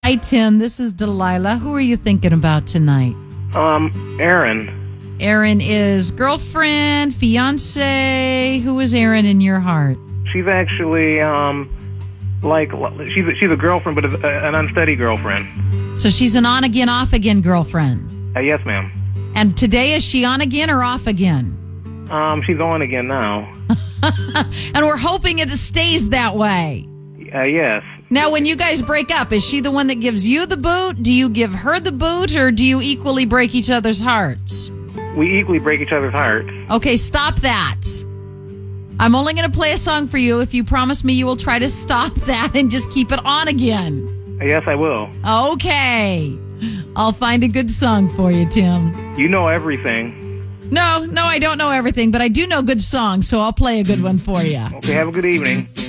Hi, Tim. This is Delilah. Who are you thinking about tonight? Aaron. Aaron is girlfriend, fiance. Who is Aaron in your heart? She's actually, she's a girlfriend, but an unsteady girlfriend. So she's an on-again, off-again girlfriend. Yes, ma'am. And today, is she on again or off again? She's on again now. And we're hoping it stays that way. Yes. Now, when you guys break up, is she the one that gives you the boot? Do you give her the boot, or do you equally break each other's hearts? We equally break each other's hearts. Okay, stop that. I'm only going to play a song for you if you promise me you will try to stop that and just keep it on again. Yes, I will. Okay. I'll find a good song for you, Tim. You know everything. No, I don't know everything, but I do know good songs, so I'll play a good one for you. Okay, have a good evening.